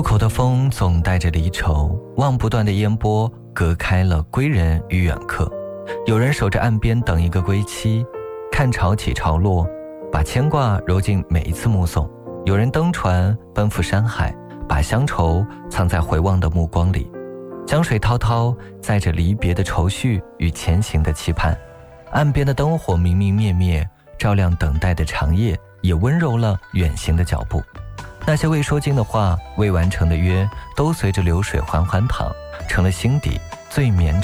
口的风总带着离愁，望不断的烟波隔开了归人与远客。有人守着岸边等一个归期，看潮起潮落，把牵挂揉进每一次目送。有人登船奔赴山海，把乡愁藏在回望的目光里。江水滔滔，载着离别的愁绪与前行的期盼。岸边的灯火明明灭灭，照亮等待的长夜，也温柔了远行的脚步。那些未说尽的话，未完成的约，都随着流水缓缓淌，成了心底最绵